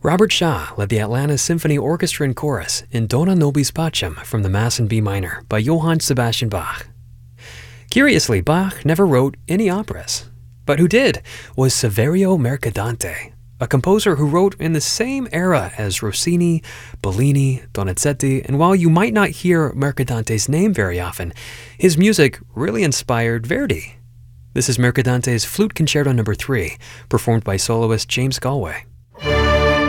Robert Shaw led the Atlanta Symphony Orchestra and Chorus in Dona Nobis Pacem from the Mass in B minor by Johann Sebastian Bach. Curiously, Bach never wrote any operas, but who did was Saverio Mercadante, a composer who wrote in the same era as Rossini, Bellini, Donizetti, and while you might not hear Mercadante's name very often, his music really inspired Verdi. This is Mercadante's Flute Concerto No. 3, performed by soloist James Galway.